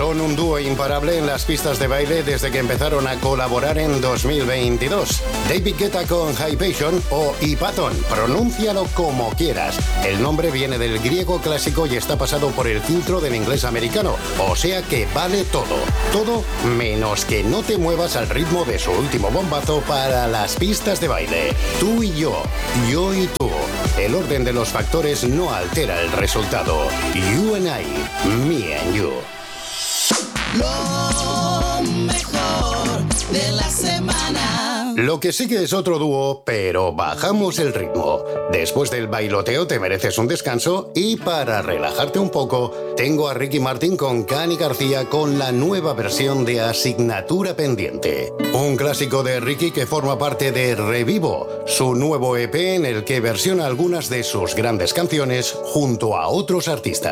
Son un dúo imparable en las pistas de baile desde que empezaron a colaborar en 2022. David Guetta con Hypation o Ipatón, pronúncialo como quieras. El nombre viene del griego clásico y está pasado por el filtro del inglés americano, o sea que vale todo. Todo menos que no te muevas al ritmo de su último bombazo para las pistas de baile. Tú y yo y tú. El orden de los factores no altera el resultado. You and I, me and you. Lo mejor de la semana. Lo que sigue es otro dúo, pero bajamos el ritmo. Después del bailoteo te mereces un descanso y para relajarte un poco, tengo a Ricky Martin con Cani García con la nueva versión de Asignatura Pendiente. Un clásico de Ricky que forma parte de Revivo, su nuevo EP en el que versiona algunas de sus grandes canciones junto a otros artistas.